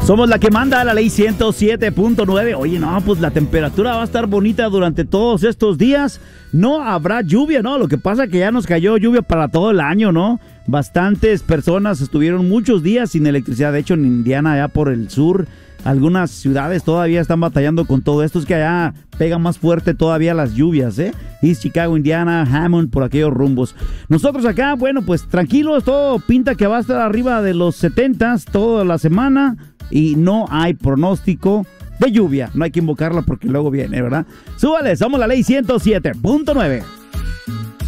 Somos la que manda, la ley 107.9. Oye, no, pues la temperatura va a estar bonita durante todos estos días. No habrá lluvia, ¿no? Lo que pasa es que ya nos cayó lluvia para todo el año, ¿no? Bastantes personas estuvieron muchos días sin electricidad. De hecho, en Indiana, allá por el sur, algunas ciudades todavía están batallando con todo esto. Es que allá pega más fuerte todavía las lluvias, ¿eh? East Chicago, Indiana, Hammond, por aquellos rumbos. Nosotros acá, bueno, pues tranquilos, todo pinta que va a estar arriba de los 70s toda la semana. Y no hay pronóstico de lluvia. No hay que invocarla porque luego viene, ¿verdad? Súbale, somos la ley 107.9.